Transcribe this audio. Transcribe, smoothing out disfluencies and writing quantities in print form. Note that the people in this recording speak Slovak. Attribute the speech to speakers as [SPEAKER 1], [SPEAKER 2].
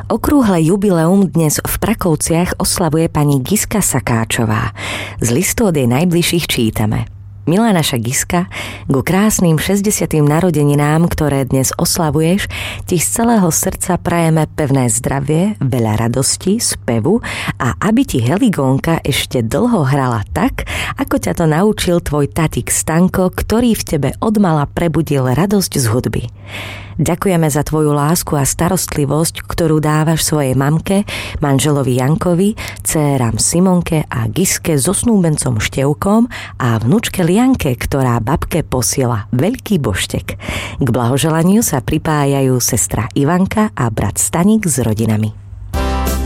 [SPEAKER 1] Okrúhle jubileum dnes v Prakovciach oslavuje pani Giska Sakáčová. Z listu od jej najbližších čítame: Milá naša Giska, ku krásnym 60. narodeninám, ktoré dnes oslavuješ, ti z celého srdca prajeme pevné zdravie, veľa radosti, spevu a aby ti Heligónka ešte dlho hrala tak, ako ťa to naučil tvoj tatík Stanko, ktorý v tebe odmala prebudil radosť z hudby. Ďakujeme za tvoju lásku a starostlivosť, ktorú dávaš svojej mamke, manželovi Jankovi, dcéram Simonke a Giske so snúbencom Števkom a vnučke Lianke, ktorá babke posiela veľký boštek. K blahoželaniu sa pripájajú sestra Ivanka a brat Staník s rodinami.